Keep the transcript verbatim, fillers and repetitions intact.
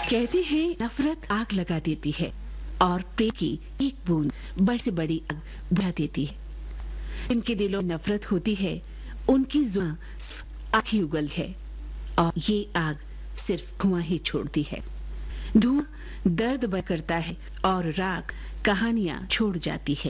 कहते हैं नफरत आग लगा देती है और प्रेम की एक बूंद बड़ी से बड़ी आग बुझा देती है। इनके दिलों में नफरत होती है, उनकी जुबान सिर्फ आग ही उगल है और ये आग सिर्फ धुआं ही छोड़ती है। धुआं दर्द बर्दाश्त करता है और राख कहानियां छोड़ जाती है।